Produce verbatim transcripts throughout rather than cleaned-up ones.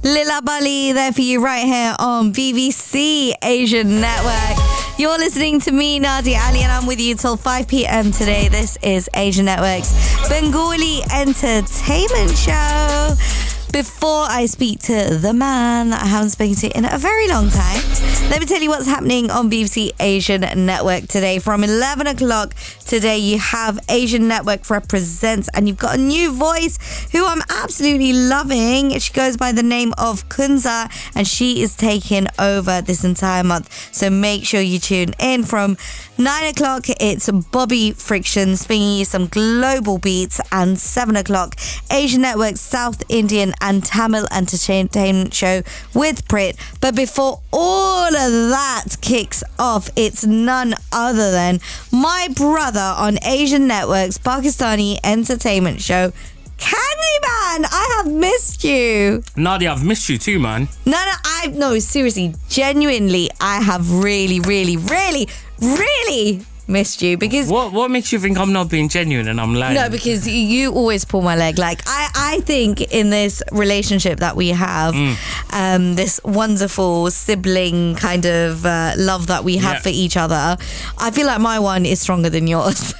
Lila Bali there for you right here on B B C Asian Network. You're listening to me, Nadia Ali, and I'm with you till five p.m. today. This is Asian Network's Bengali Entertainment Show. Before I speak to the man that I haven't spoken to in a very long time, let me tell you what's happening on B B C Asian Network today. From eleven o'clock today, you have Asian Network Represents, and you've got a new voice who I'm absolutely loving. She goes by the name of Kunza, and she is taking over this entire month. So make sure you tune in. From nine o'clock, it's Bobby Friction spinning you some global beats, and seven o'clock, Asian Network South Indian and Tamil Entertainment Show with Prit. But before all of that kicks off, it's none other than my brother on Asian Network's Pakistani Entertainment Show, Candyman. I have missed you. Nadia, I've missed you too, man. No, no, I no, seriously, genuinely, I have really, really, really, really missed you. Because what what makes you think I'm not being genuine and I'm lying? No, because you always pull my leg. Like I, I think in this relationship that we have, mm. um, this wonderful sibling kind of uh, love that we have yeah. for each other, I feel like my one is stronger than yours.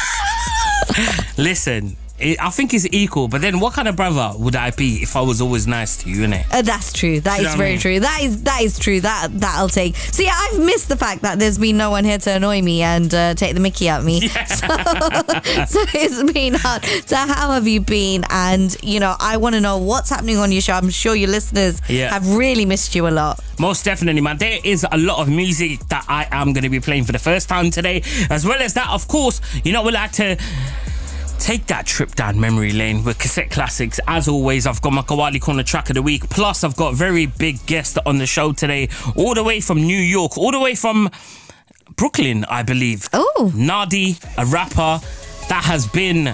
Listen, I think it's equal, but then what kind of brother would I be if I was always nice to you, innit? Uh, that's true. That is very true. That is that is true. That that I'll take. So yeah, I've missed the fact that there's been no one here to annoy me and uh, take the mickey out of me. Yeah. So, so it's been hard. So how have you been? And you know, I want to know what's happening on your show. I'm sure your listeners yeah. have really missed you a lot. Most definitely, man. There is a lot of music that I am going to be playing for the first time today, as well as that, of course. You know, we like to take that trip down memory lane with cassette classics. As always, I've got my Kawali Corner track of the week. Plus, I've got a very big guest on the show today, all the way from New York, all the way from Brooklyn, I believe. Oh, Nadi, a rapper that has been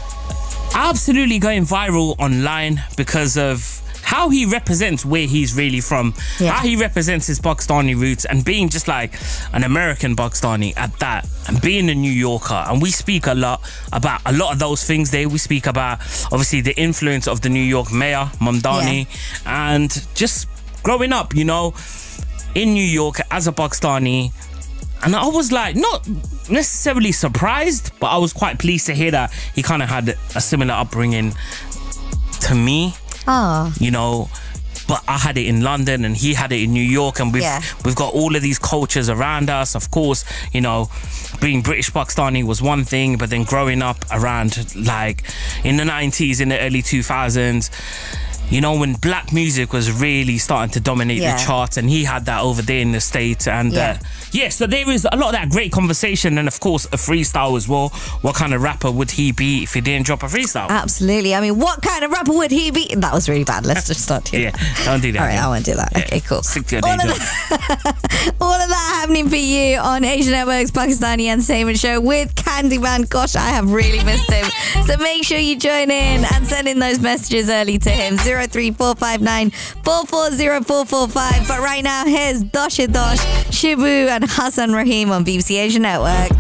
absolutely going viral online because of how he represents where he's really from, yeah. how he represents his Pakistani roots, and being just like an American Pakistani at that, and being a New Yorker. And we speak a lot about a lot of those things there. We speak about, obviously, the influence of the New York mayor, Mamdani, yeah. and just growing up, you know, in New York as a Pakistani. And I was like, not necessarily surprised, but I was quite pleased to hear that he kind of had a similar upbringing to me. Oh. You know, but I had it in London and he had it in New York, and we've yeah. we've got all of these cultures around us. Of course, you know, being British Pakistani was one thing, but then growing up around like in the nineties, in the early two thousands, you know, when black music was really starting to dominate yeah. the charts, and he had that over there in the States. And yeah. Uh, yeah, so there is a lot of that great conversation, and of course a freestyle as well. What kind of rapper would he be if he didn't drop a freestyle? Absolutely. I mean, what kind of rapper would he be? That was really bad. Let's just start here. Yeah, don't do that. All right, I won't do that. Yeah. Okay, cool. Stick to your all, day of that, all of that happening for you on Asian Network's Pakistani Entertainment Show with Candyman. Gosh, I have really missed him. So make sure you join in and send in those messages early to him. zero three four five nine four four zero four four five. But right now, here's Dosh Dosh, Shibu and Hassan Rahim on B B C Asian Network.